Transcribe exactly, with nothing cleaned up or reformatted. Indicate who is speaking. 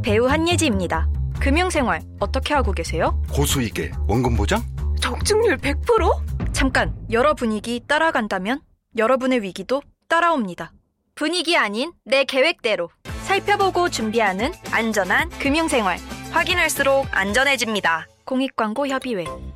Speaker 1: 배우 한예지입니다. 금융생활 어떻게 하고 계세요?
Speaker 2: 고수익에 원금 보장?
Speaker 1: 적중률 백 퍼센트? 잠깐, 여러 분위기 따라간다면 여러분의 위기도 따라옵니다. 분위기 아닌 내 계획대로 살펴보고 준비하는 안전한 금융생활. 확인할수록 안전해집니다. 공익광고협의회.